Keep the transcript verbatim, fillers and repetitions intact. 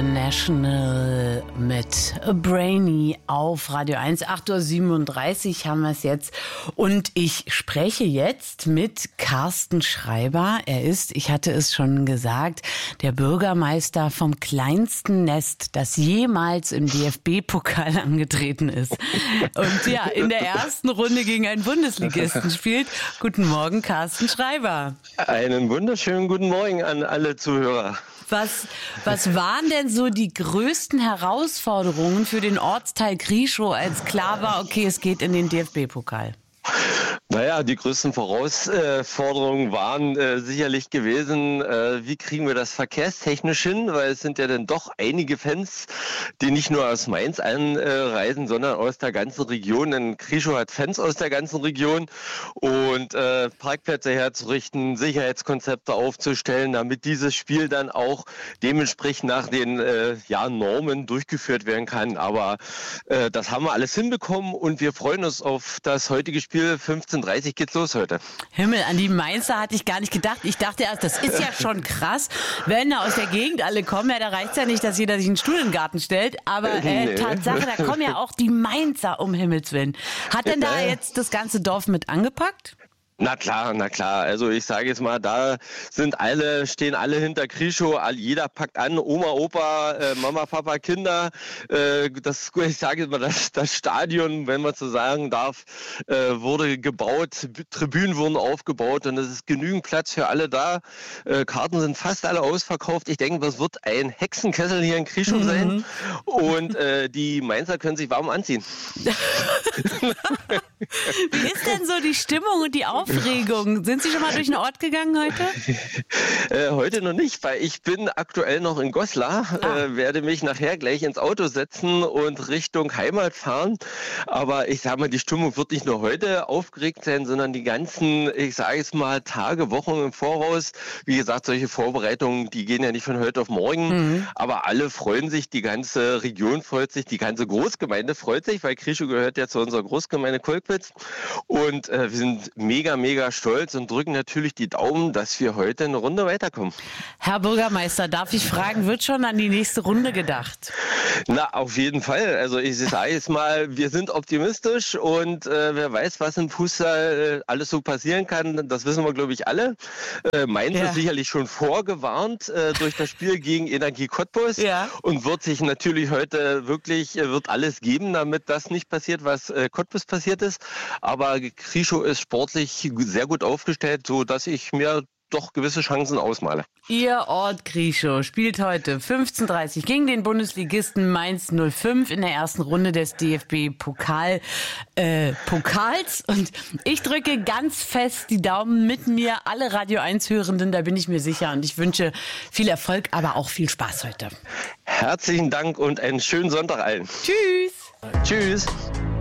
International mit Brainy auf Radio eins. acht Uhr siebenunddreißig haben wir es jetzt. Und ich spreche jetzt mit Carsten Schreiber. Er ist, ich hatte es schon gesagt, der Bürgermeister vom kleinsten Nest, das jemals im D F B-Pokal angetreten ist. Und ja, in der ersten Runde gegen einen Bundesligisten spielt. Guten Morgen, Carsten Schreiber. Einen wunderschönen guten Morgen an alle Zuhörer. Was, was waren denn so die größten Herausforderungen für den Ortsteil Krieschow, als klar war, okay, es geht in den D F B-Pokal? Naja, die größten Herausforderungen waren äh, sicherlich gewesen, äh, wie kriegen wir das verkehrstechnisch hin, weil es sind ja dann doch einige Fans, die nicht nur aus Mainz anreisen, sondern aus der ganzen Region. Denn Krieschow hat Fans aus der ganzen Region und äh, Parkplätze herzurichten, Sicherheitskonzepte aufzustellen, damit dieses Spiel dann auch dementsprechend nach den äh, ja, Normen durchgeführt werden kann. Aber äh, das haben wir alles hinbekommen und wir freuen uns auf das heutige Spiel. fünfzehn Uhr dreißig geht's los heute. Himmel, an die Mainzer hatte ich gar nicht gedacht. Ich dachte erst, das ist ja schon krass, wenn da aus der Gegend alle kommen. Ja, da reicht's ja nicht, dass jeder sich einen Stuhl in den Garten stellt. Aber äh, nee. Tatsache, da kommen ja auch die Mainzer, um Himmels Willen. Hat denn da jetzt das ganze Dorf mit angepackt? Na klar, na klar. Also ich sage jetzt mal, da sind alle, stehen alle hinter Krieschow, jeder packt an, Oma, Opa, äh, Mama, Papa, Kinder. Äh, das, ich sage jetzt mal, das, das Stadion, wenn man so sagen darf, äh, wurde gebaut, Tribünen wurden aufgebaut und es ist genügend Platz für alle da. Äh, Karten sind fast alle ausverkauft. Ich denke, das wird ein Hexenkessel hier in Krieschow mhm. sein und äh, die Mainzer können sich warm anziehen. Wie ist denn so die Stimmung und die Aufregung? Sind Sie schon mal durch den Ort gegangen heute? Äh, heute noch nicht, weil ich bin aktuell noch in Goslar, ah. äh, werde mich nachher gleich ins Auto setzen und Richtung Heimat fahren. Aber ich sage mal, die Stimmung wird nicht nur heute aufgeregt sein, sondern die ganzen, ich sage es mal, Tage, Wochen im Voraus. Wie gesagt, solche Vorbereitungen, die gehen ja nicht von heute auf morgen. Mhm. Aber alle freuen sich, die ganze Region freut sich, die ganze Großgemeinde freut sich, weil Krieschow gehört ja zu unserer Großgemeinde Kolkwitz. Und äh, wir sind mega, mega stolz und drücken natürlich die Daumen, dass wir heute eine Runde weiterkommen. Herr Bürgermeister, darf ich fragen, wird schon an die nächste Runde gedacht? Na, auf jeden Fall. Also ich sage jetzt mal, wir sind optimistisch und äh, wer weiß, was im Fußball äh, alles so passieren kann, das wissen wir, glaube ich, alle. Äh, Mainz ja. ist sicherlich schon vorgewarnt äh, durch das Spiel gegen Energie Cottbus ja. und wird sich natürlich heute wirklich, äh, wird alles geben, damit das nicht passiert, was äh, Cottbus passiert ist. Aber Krieschow ist sportlich sehr gut aufgestellt, so dass ich mir doch gewisse Chancen ausmale. Ihr Ort Krieschow spielt heute fünfzehn Uhr dreißig gegen den Bundesligisten Mainz null fünf in der ersten Runde des D F B-Pokal, äh, Pokals. Und ich drücke ganz fest die Daumen mit mir, alle Radio eins Hörenden, da bin ich mir sicher. Und ich wünsche viel Erfolg, aber auch viel Spaß heute. Herzlichen Dank und einen schönen Sonntag allen. Tschüss. Tschüss.